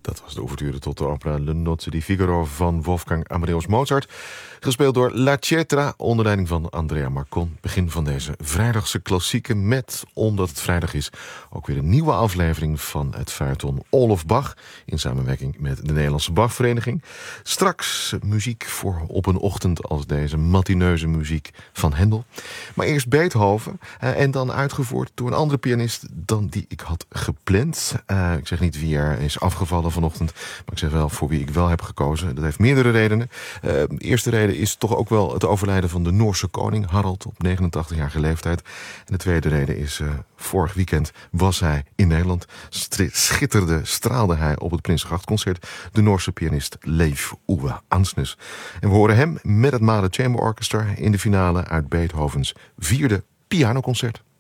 Dat was de ouverture tot de opera Le Nozze di Figaro van Wolfgang Amadeus Mozart. Gespeeld door La Cetra onder leiding van Andrea Marcon. Begin van deze vrijdagse klassieken met, omdat het vrijdag is, ook weer een nieuwe aflevering van het feuilleton All of Bach. In samenwerking met de Nederlandse Bachvereniging. Straks muziek voor op een ochtend als deze, matineuze muziek van Hendel. Maar eerst Beethoven en dan uitgevoerd door een andere pianist dan die ik had gepland. Ik zeg niet wie er is afgevallen vanochtend, maar ik zeg wel voor wie ik wel heb gekozen. Dat heeft meerdere redenen. De eerste reden is toch ook wel het overlijden van de Noorse koning Harald op 89-jarige leeftijd. En de tweede reden is, vorig weekend was hij in Nederland. Straalde hij op het Prinsengrachtconcert. De Noorse pianist Leif Ove Ansnes. En we horen hem met het Mahler Chamber Orchestra in de finale uit Beethovens 4e pianoconcert.